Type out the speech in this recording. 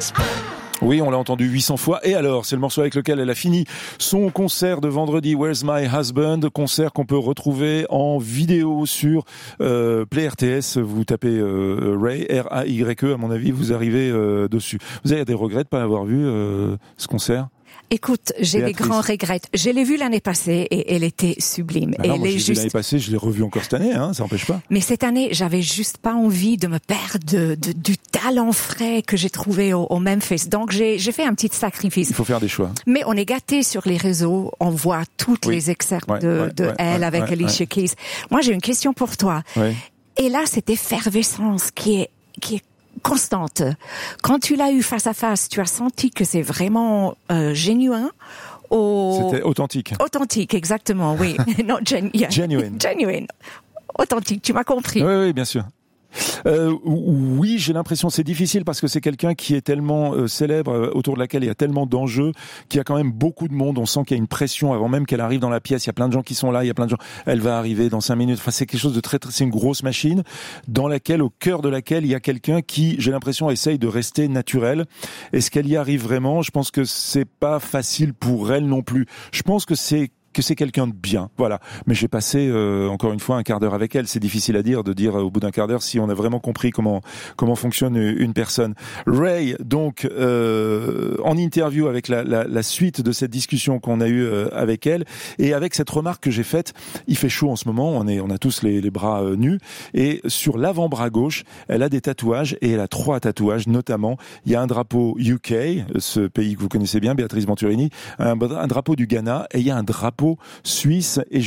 Oui, on l'a entendu 800 fois. Et alors, c'est le morceau avec lequel elle a fini son concert de vendredi, Where's My Husband, concert qu'on peut retrouver en vidéo sur Play RTS. Vous tapez Ray, R-A-Y-E, à mon avis, vous arrivez dessus. Vous avez des regrets de pas avoir vu ce concert? Écoute, j'ai des grands regrets. Je l'ai vue l'année passée et elle était sublime. Bah non, moi, je l'ai vu l'année passée, je l'ai revue encore cette année, hein, ça n'empêche pas. Mais cette année, j'avais juste pas envie de me perdre du talent frais que j'ai trouvé au Memphis. Donc j'ai fait un petit sacrifice. Il faut faire des choix. Mais on est gâtés sur les réseaux, on voit toutes les excerpts de elle avec Alicia Keys. Moi, j'ai une question pour toi. Et là, cette effervescence qui est constante. Quand tu l'as eu face à face, tu as senti que c'est vraiment genuin. C'était authentique. Authentique, exactement, oui. Non, genuine. Genuine. Authentique, tu m'as compris. Oui, bien sûr. Oui, j'ai l'impression, c'est difficile parce que c'est quelqu'un qui est tellement célèbre, autour de laquelle il y a tellement d'enjeux, qu'il y a quand même beaucoup de monde. On sent qu'il y a une pression avant même qu'elle arrive dans la pièce. Il y a plein de gens qui sont là, il y a plein de gens. Elle va arriver dans 5 minutes. Enfin, c'est quelque chose de c'est une grosse machine dans laquelle, au cœur de laquelle, il y a quelqu'un qui, j'ai l'impression, essaye de rester naturel. Est-ce qu'elle y arrive vraiment? Je pense que c'est pas facile pour elle non plus. Je pense que c'est quelqu'un de bien, voilà. Mais j'ai passé encore une fois un quart d'heure avec elle. C'est difficile à dire, de dire au bout d'un quart d'heure si on a vraiment compris comment fonctionne une personne. Ray, donc en interview avec la suite de cette discussion qu'on a eue avec elle, et avec cette remarque que j'ai faite. Il fait chaud en ce moment, on a tous les bras nus, et sur l'avant-bras gauche, elle a des tatouages, et elle a 3 tatouages, notamment il y a un drapeau UK, ce pays que vous connaissez bien, Béatrice Venturini, un drapeau du Ghana, et il y a un drapeau suisse, et